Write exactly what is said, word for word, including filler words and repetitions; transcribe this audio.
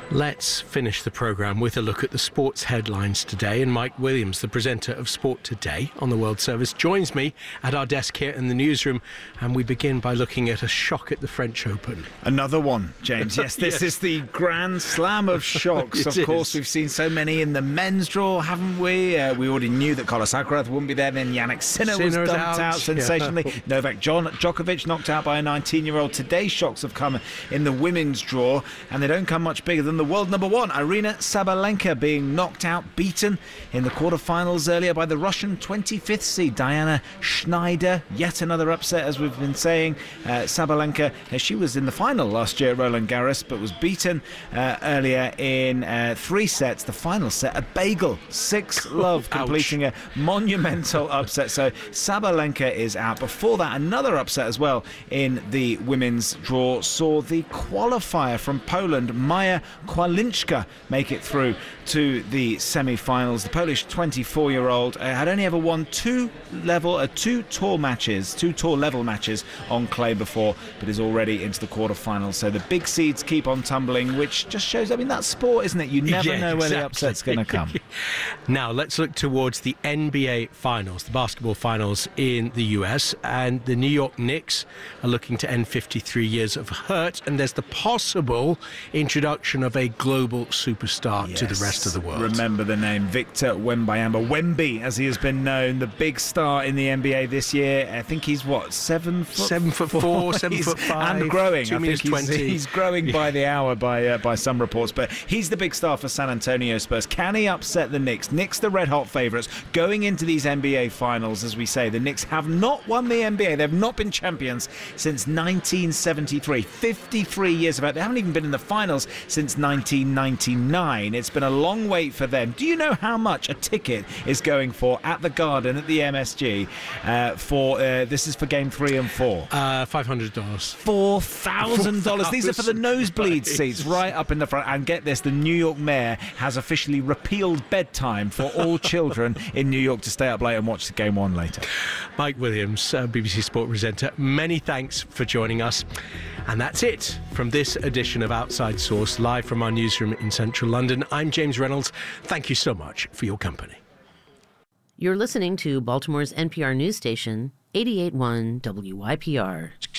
Let's finish the programme with a look at the sports headlines today. And Mike Williams, the presenter of Sport Today on the World Service, joins me at our desk here in the newsroom. And we begin by looking at a shock at the French Open. Another one, James. Yes, this yes. is the Grand Slam of shocks. Of course, we've seen so many in the men's draw, haven't we? Uh, we already knew that Carlos Alcaraz wouldn't be there. Then Jannik Sinner, Sinner was dumped out, out sensationally. Yeah. Novak John Djokovic knocked out by a nineteen-year-old. Today's shocks have come in the women's draw, and they don't come much bigger than the world number one, Aryna Sabalenka, being knocked out, beaten in the quarterfinals earlier by the Russian twenty-fifth seed Diana Schneider. Yet another upset, as we've been saying. Uh, Sabalenka, uh, she was in the final last year at Roland Garros, but was beaten uh, earlier in uh, three sets. The final set, a bagel, six love, completing Ouch. a monumental upset. So Sabalenka is out. Before that, another upset as well in the women's draw saw the qualifier from Poland, Maja Kwalinska, make it through to the semi-finals. The Polish twenty-four-year-old uh, had only ever won two level, uh, two tour matches, two tour level matches on clay before, but is already into the quarterfinals. So the big seeds keep on tumbling, which just shows, I mean, that's sport, isn't it? You never yeah, know where exactly. the upset's going to come. Now let's look towards the N B A finals, the basketball finals in the U S, and the New York Knicks are looking to end fifty-three years of hurt, and there's the possible introduction of a global superstar yes. to the rest of the world. Remember the name, Victor Wembanyama, Wemby as he has been known, the big star in the N B A this year. I think he's what, seven foot seven foot four, four seven foot five, and growing. Two I meters think he's, twenty. He's growing yeah. by the hour by uh, by some reports, but he's the big star for San Antonio Spurs. Can he upset the Knicks? Knicks, the red hot favourites, going into these N B A finals. As we say, the Knicks have not won the N B A. They've not been champions since nineteen seventy-three. fifty-three years of it. They haven't even been in the finals since nineteen ninety-nine. It's been a long wait for them. Do you know how much a ticket is going for at the Garden at the M S G uh, for uh, this is for game three and four? Uh, five hundred dollars. Four thousand dollars. These are for the nosebleed seats right up in the front. And get this, the New York mayor has officially repealed bedtime for all children in New York to stay up late and watch the game one later. Mike Williams, uh, B B C Sport presenter, many thanks for joining us. And that's it from this edition of Outside Source, live from our newsroom in central London. I'm James Reynolds. Thank you so much for your company. You're listening to Baltimore's N P R news station, eighty-eight point one W Y P R.